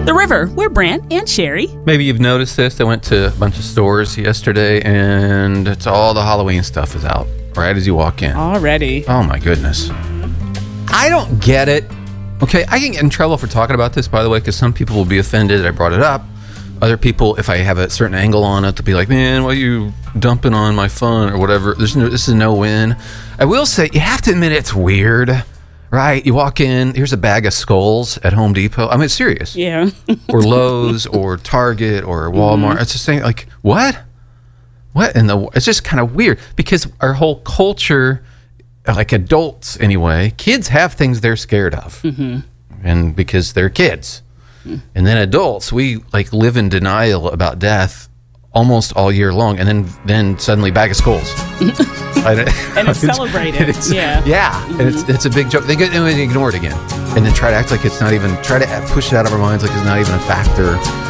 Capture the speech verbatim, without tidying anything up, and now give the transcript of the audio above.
The River. We're Brant and Sherry. Maybe you've noticed this. I went to a bunch of stores yesterday, and it's all the Halloween stuff is out right as you walk in. Already. Oh, my goodness. I don't get it. Okay, I can get in trouble for talking about this, by the way, because some people will be offended that I brought it up. Other people, if I have a certain angle on it, they'll be like, man, why are you dumping on my fun or whatever? There's no, this is no win. I will say, you have to admit it's weird, right? You walk in, here's a bag of skulls at Home Depot. I mean, it's serious. Yeah. Or Lowe's or Target or Walmart. Mm-hmm. It's just saying, like, what? What in the... It's just kind of weird because our whole culture, like adults anyway, kids have things they're scared of. Mm-hmm. And because they're kids. And then adults, we like live in denial about death almost all year long, and then then suddenly bag of skulls. And it's celebrated. It's, yeah, yeah, mm-hmm. and it's it's a big joke. They get and they ignore it again, and then try to act like it's not even try to push it out of our minds like it's not even a factor.